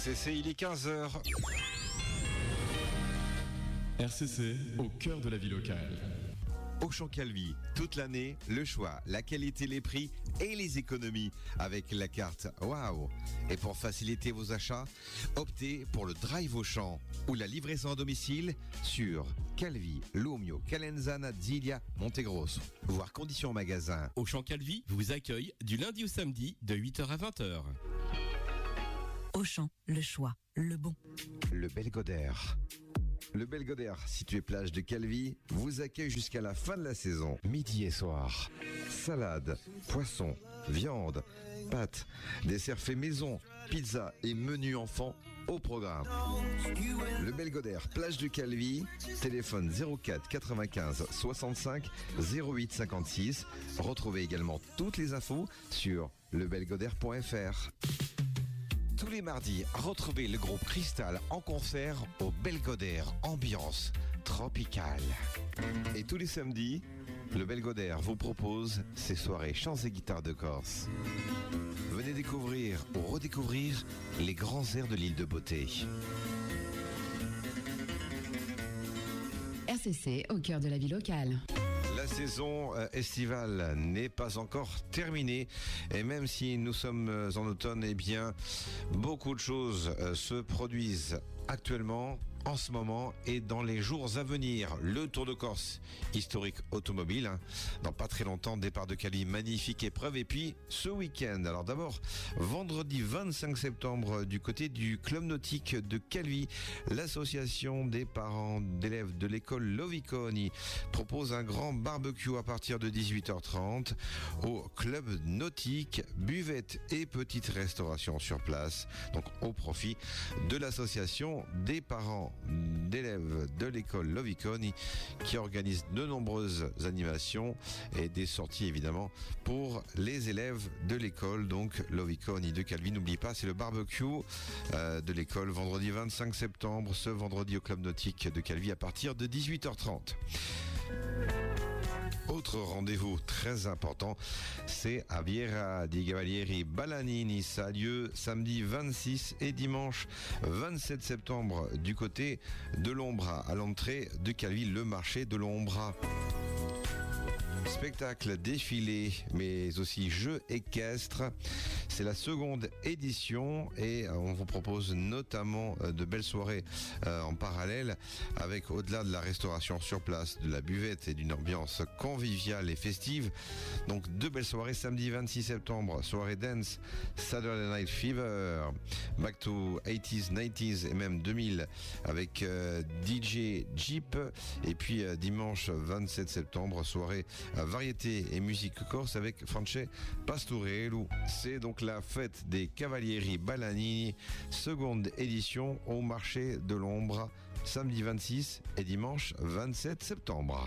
RCC, il est 15h. RCC, au cœur de la vie locale. Auchan Calvi, toute l'année, le choix, la qualité, les prix et les économies avec la carte Waouh. Et pour faciliter vos achats, optez pour le Drive Auchan ou la livraison à domicile sur Calvi, Lumio, Calenzana, Zilia, Montegrosso. Voir conditions au magasin. Auchan Calvi vous accueille du lundi au samedi de 8h à 20h. Auchan, le choix, le bon. Le Belgodère. Le Belgodère, situé plage de Calvi, vous accueille jusqu'à la fin de la saison, midi et soir. Salade, poisson, viande, pâtes, desserts faits maison, pizza et menu enfant au programme. Le Belgodère, plage de Calvi, téléphone 04 95 65 08 56. Retrouvez également toutes les infos sur lebelgodère.fr. Tous les mardis, retrouvez le groupe Cristal en concert au Belgodère, ambiance tropicale. Et tous les samedis, le Belgodère vous propose ses soirées chants et guitares de Corse. Venez découvrir ou redécouvrir les grands airs de l'île de Beauté. RCC, au cœur de la vie locale. La saison estivale n'est pas encore terminée et même si nous sommes en automne, eh bien, beaucoup de choses se produisent actuellement, en ce moment et dans les jours à venir. Le Tour de Corse, historique automobile, dans pas très longtemps, départ de Calvi, magnifique épreuve. Et puis ce week-end, alors d'abord, vendredi 25 septembre, du côté du club nautique de Calvi, l'association des parents d'élèves de l'école Loviconi propose un grand barbecue à partir de 18h30 au club nautique, buvette et petite restauration sur place, donc au profit de l'association des parents d'élèves de l'école Loviconi qui organise de nombreuses animations et des sorties évidemment pour les élèves de l'école, donc Loviconi de Calvi. N'oublie pas, c'est le barbecue de l'école vendredi 25 septembre, ce vendredi au club nautique de Calvi à partir de 18h30. Autre rendez-vous très important, c'est à Viera di Cavalieri Balanini. Ça a lieu samedi 26 et dimanche 27 septembre du côté de l'Ombra, à l'entrée de Calvi, le marché de l'Ombra. Spectacle, défilé, mais aussi jeux équestres. C'est la seconde édition et on vous propose notamment de belles soirées en parallèle avec, au-delà de la restauration sur place, de la buvette et d'une ambiance conviviale et festive. Donc deux belles soirées samedi 26 septembre, soirée dance, Saturday Night Fever, back to 80s, 90s et même 2000 avec DJ Jeep. Et puis dimanche 27 septembre, soirée variété et musique corse avec France Pastorello. C'est donc la fête des Cavalieri Balanini, seconde édition au marché de l'Ombra, samedi 26 et dimanche 27 septembre.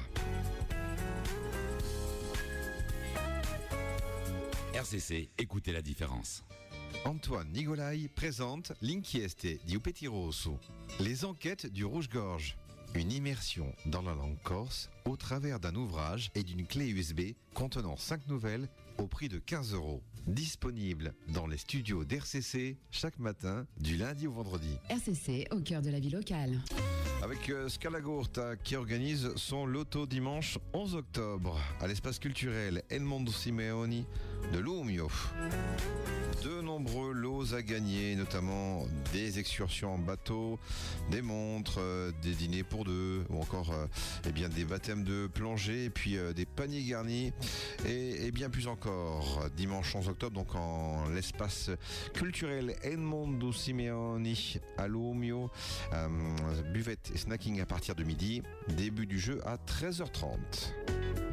RCC, écoutez la différence. Antoine Nigolai présente L'inchieste di Petit Rosso, les enquêtes du Rouge-Gorge. Une immersion dans la langue corse au travers d'un ouvrage et d'une clé USB contenant 5 nouvelles au prix de 15 €. Disponible dans les studios d'RCC chaque matin du lundi au vendredi. RCC, au cœur de la vie locale. Avec Scalagurta qui organise son loto dimanche 11 octobre à l'espace culturel Edmondo Simeoni de Lumio. De nombreux lots à gagner, notamment des excursions en bateau, des montres, des dîners pour deux, ou encore des baptêmes de plongée, et puis des paniers garnis, et bien plus encore. Dimanche 11 octobre, donc en l'espace culturel Edmondo Simeoni à Lumio, buvette et snacking à partir de midi, début du jeu à 13h30.